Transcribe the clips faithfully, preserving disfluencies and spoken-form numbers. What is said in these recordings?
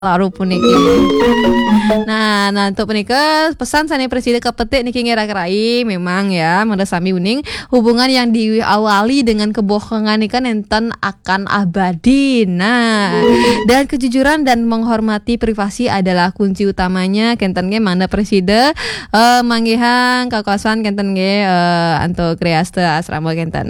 Laru puniki. Nah, nah untuk punika pesan sani presiden kepetik niki ngira-kirai memang ya meresami uning hubungan yang diawali dengan kebohongan ikan enten akan abadi. Nah, dan kejujuran dan menghormati privasi adalah kunci utamanya kenten ge mana presiden uh, manggihang kekuasaan kenten ge uh, untuk kreaste asrama kenten.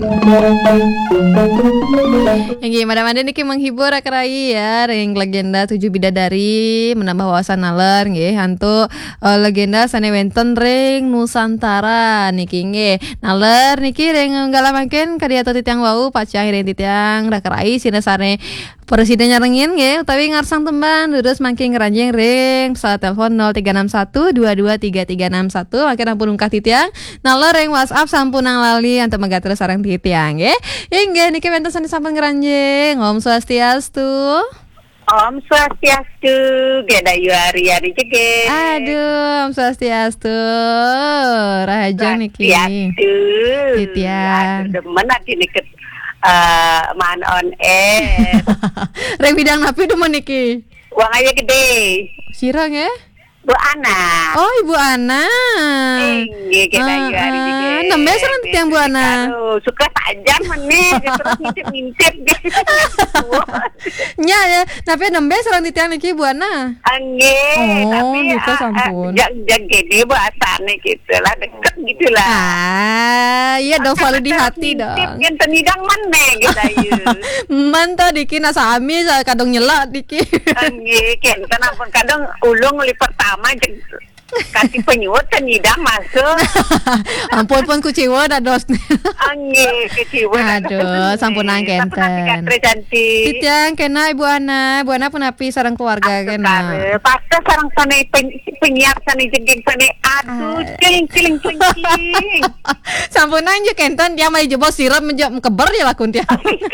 Yang gimana niki menghibur akirai ya ring legenda tujuh bidadari dari menambah wawasan naler nggih hantu uh, legenda sane wenten ring Nusantara niki nggih naler niki ring ngalamaken kadiatu titiang wau pacang ring titiang rakarai sinesane presiden nyarengin nggih utawi ngarsang temban terus mangking ngeranjing ring pesawat telepon nol tiga enam satu dua dua tiga tiga enam satu makin ampun ungkah titiang naler ring WhatsApp sampun nang lali untuk megatur sareng titiang nggih nggih niki wenten sane sampun ngeranjing Om Swastiastu. Om Swastiastu, Gedayu Hari-hari jege. Aduh, Om Swastiastu, Raja niki. Swastiastu. Titian. Aduh, demen ati niket uh, man on air. Reng bidang napi demen niki. Wang aya gede. Sirang ya? Bu Ana. Oh, Ibu Ana. Nggih, Gedayu Hari jege. Nembe sareng titiang Bu Ana. Suka tajam meneh terus ngintip-ngintip gitu. Nya ya, tapi nembe sareng titiang niki Bu Ana. Nggih, Oh, tapi gitu, sampun. jag gede bahasane gitu lah, deket gitu lah. Ah, iya dong selalu di hati dong. Yang tenidang meneh gitu ayu. Man to diki nasami kadang nyela diki. Nggih, kenten ampun kadang ulung li pertama jeung kasih penyuwut tenidang masuk. Ampun pun kuciwa dados. Nggih, keciwa. Aduh, sampunan kenten. Cantik. Titiang kena Ibu Ana, Ibu Ana penapi sareng keluarga kena. Pasta sareng sane penyiar sane jengking sane aduh ciling ciling ciling. Sampunan je kenten dia mai jebol sirep menjak keber ya lakun dia.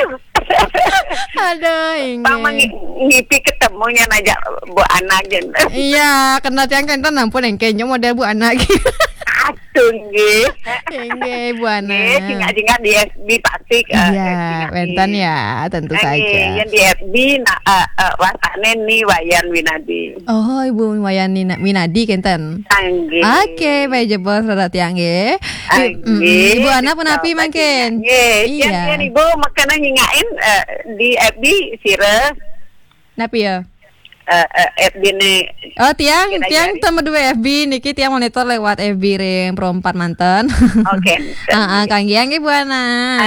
Aduh, inge. Pama ngipi ketemunya aja Bu Ana gen. Iya, kena tiang kenten ampun engkenya model Bu Ana gitu. Atuh nggih. Enge Bu Ana. Nggih, singa-singa di F B pasti. Iya, wenten ya, tentu saja. Yang di F B nah wasane ni Wayan Winadi. Oh, Ibu Wayan Winadi kenten. Nggih. Oke, bae jebol rada tiang nggih. Nggih. Ibu Ana penapi mangken. Nggih, iya. Ibu makanan nyingain di F B sire. Napi ya? Uh, uh, F B ne. Oh tiang, tiang temu dua F B niki tiang monitor lewat F B ring Pro empat manten. Oke. Heeh, Kang Giang Bu Ana.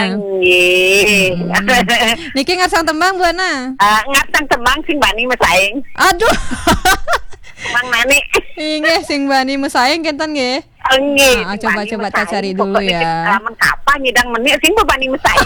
Nggih. Niki ngarsang tembang Bu Ana. Uh, ngarsang tembang sing bani mesaing. Aduh. Mang Nani. Inggih sing bani mesaing kenten nggih. Nggih. Ah, coba-coba kita cari dulu ya. Lamun kapan ngidang menit sing bani mesaing.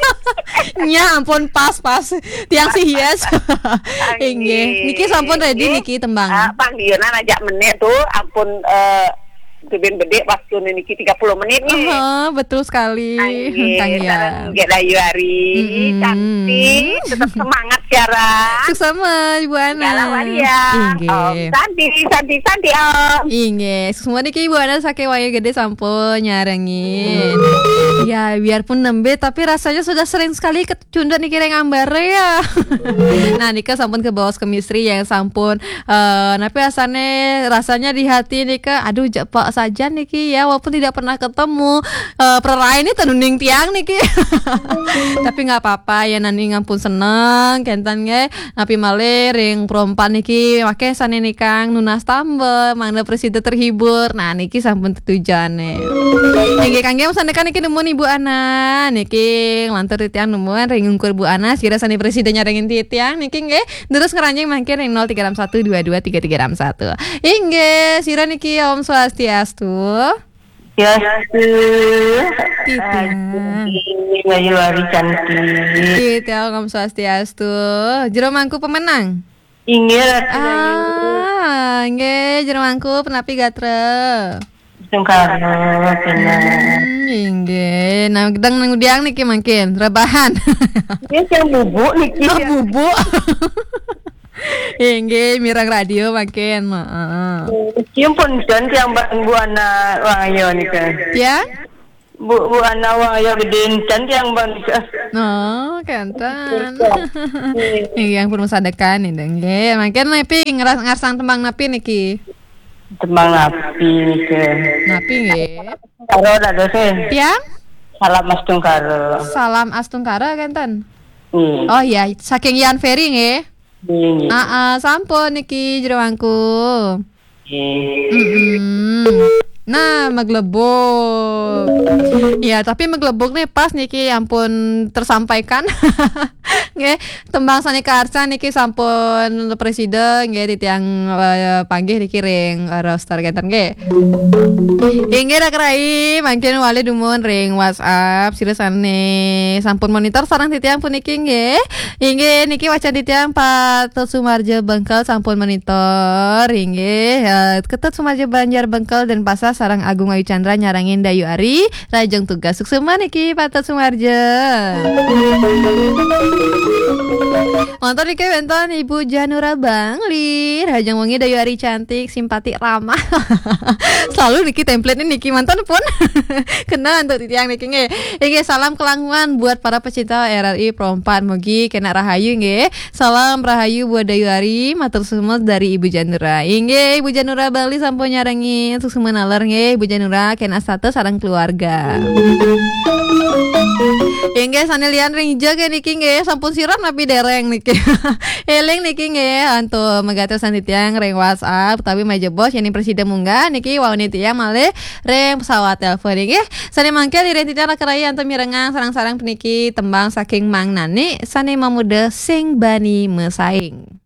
Nya ampun pas-pas tiang si hias. Inggih. Niki sampun ready niki tembang. Ah, Bang Diona ajak menit tuh ampun eh Gebin bede waktu niki tiga puluh menit nih. Oh, betul sekali. Kang ya. Nggih Dayu Hari. Cantik, tetap semangat cara. Sama Ibu Ana. Galau ya. Inggih. Santi, santi, santi Om. Inggih. Semua niki Ibu Ana sake waya gede sampun nyarengin. Ya, biarpun nembe tapi rasanya sudah sering sekali kecundut niki reng ambare ya. Nah, nika sampun ke bawah chemistry yang sampun uh, napi asane rasanya di hati nika aduh Pak saja niki ya walaupun tidak pernah ketemu uh, perai ini tenuning tiang niki. Tapi nggak apa-apa ya nani ngampun seneng kentan ge napi male ring perempuan niki make sane nikang nunas tambah mangda presiden terhibur. Nah niki sampun tetujane. Nggih kangge sanekan niki nemu Ibu Ana niki lantur titiang nemuan ring ngungkur Bu Ana sira sane presiden nyarengin titiang niki nggih terus ngeranjing mangke ring nol tiga enam satu dua dua tiga tiga enam satu. Inggih sira niki Om Swastiastu. Ya, Titiang. Dayu Hari cantik. Titiang Om Swastiastu. Jero mangku pemenang. Inggih. Ah, nggih jero mangku penapi gatre. Sungkarno benar. Inggih. Nah, gedang nang udiang niki mangkin rebahan. Ini yang bubuk niki. Oh, bubuk. Inggih mirang radio makin heeh. Kieu pun jan tiang Bu Ana wayo nika. Ya? Bu bu anawa ya geden can yang bang Oh, kantan. Yang pun masadekan ini nggih. Mangken nepi ngeras ngarsang tembang napi niki. tembang napi ke Napi nggih. karo ada sih Tiang salam mas tung karo salam astungkara kantan. nih Oh iya, saking Yan Ferry nggih. nih Ah, ah, sampun niki jeroangku. nih Mm-mm. Nah, meglebok. Ya, tapi meglebok nih pas niki ampun tersampaikan. Nggih, tembang sanika arsa niki sampun presiden nggih di tiang uh, panggih dikiring roster genten nggih. Inggih rakrai mangken wali dumun ring WhatsApp siresane sampun monitor sareng titiang puniki nggih. Inggih niki wacan titiang Pak Sumarjo Bengkel sampun monitor inggih uh, Ketut Sumarjo Banjar Bengkel dan Pasar sareng Agung Ayu Chandra nyarangin Dayu Ari rajeng tugas suksema niki Pak Sumarjo. Motor niki benton Ibu Janura Bangli rajeng wengi Dayu Ari cantik simpati ramah. Selalu niki template ini niki mantan pun kena untuk titiang niki nggih. Inggih salam kelanguan buat para pecinta R R I Pro empat mugi kena rahayu nggih. Salam rahayu buat Dayu Ari matur sumet dari Ibu Janura. Inggih Ibu Janura Bali sampun nyarengi untuk semenaler nggih Ibu Janura kena status sareng keluarga. Inggih sanelian ring jaga niki nggih sampun siram napi dereng niki. Eling niki nggih antu megatos sanitiang ring WhatsApp tapi meja bos yani presiden munggah niki wauni tiang malih ring pesawat telepon nggih. Sane mangke diren titiang rakeraya antu mirengang sarang-sarang peniki tembang saking Mang Nani sane mamuda sing bani mesaing.